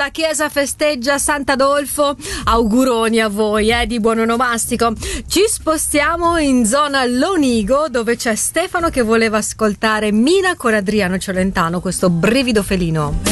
la chiesa festeggia Sant'Adolfo, auguroni a voi di buon onomastico. Ci spostiamo in zona Lonigo, dove c'è Stefano che voleva ascoltare Mina con Adriano Celentano, questo brivido felino.